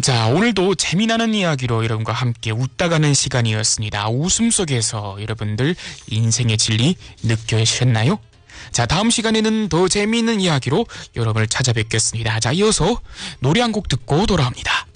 자, 오늘도 재미나는 이야기로 여러분과 함께 웃다가는 시간이었습니다. 웃음 속에서 여러분들 인생의 진리 느껴지셨나요? 자, 다음 시간에는 더 재미있는 이야기로 여러분을 찾아뵙겠습니다. 자, 이어서 노래 한 곡 듣고 돌아옵니다.